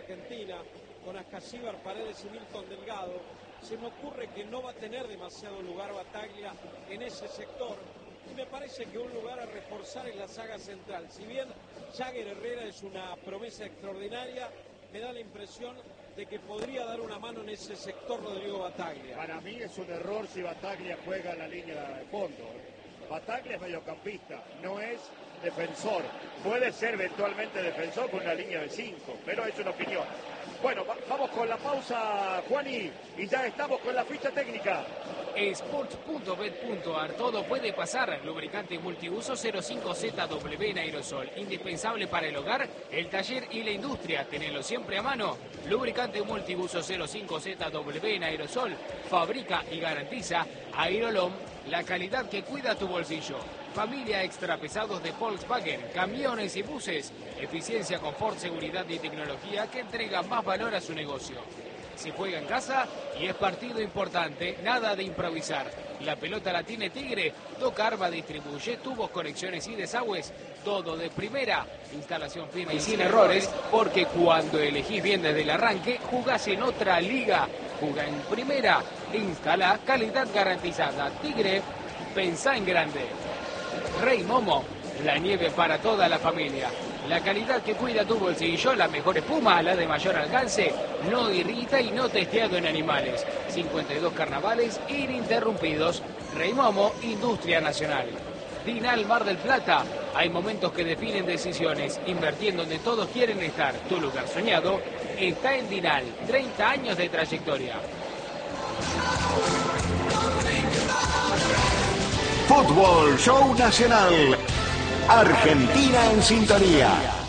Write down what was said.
Argentina, con Ascasíbar, Paredes y Milton Delgado, se me ocurre que no va a tener demasiado lugar Bataglia en ese sector. Y me parece que un lugar a reforzar es la saga central. Si bien Jagger Herrera es una promesa extraordinaria, me da la impresión de que podría dar una mano en ese sector Rodrigo Bataglia. Para mí es un error si Bataglia juega en la línea de fondo. Bataglia es mediocampista, no es defensor. Puede ser eventualmente defensor con una línea de 5, pero es una opinión. Bueno, vamos con la pausa, Juani, y ya estamos con la ficha técnica. Sports.bet.ar, todo puede pasar. Lubricante multiuso 05ZW en aerosol, indispensable para el hogar, el taller y la industria. Tenelo siempre a mano. Lubricante multiuso 05ZW en aerosol, fabrica y garantiza Aerolom, la calidad que cuida tu bolsillo. Familia extra pesados de Volkswagen, camiones y buses. Eficiencia, confort, seguridad y tecnología que entrega más valor a su negocio. Se juega en casa y es partido importante, nada de improvisar. La pelota la tiene Tigre, Toca Arma distribuye tubos, conexiones y desagües, todo de primera. Instalación firme y sin errores, porque cuando elegís bien desde el arranque, jugás en otra liga. Juga en primera, instala calidad garantizada. Tigre, pensá en grande. Rey Momo, la nieve para toda la familia. La calidad que cuida tu bolsillo, la mejor espuma, la de mayor alcance, no irrita y no testeado en animales. 52 carnavales ininterrumpidos. Rey Momo, Industria Nacional. Dinal Mar del Plata, hay momentos que definen decisiones. Invertir donde todos quieren estar. Tu lugar soñado está en Dinal. 30 años de trayectoria. Fútbol Show Nacional. Argentina en sintonía.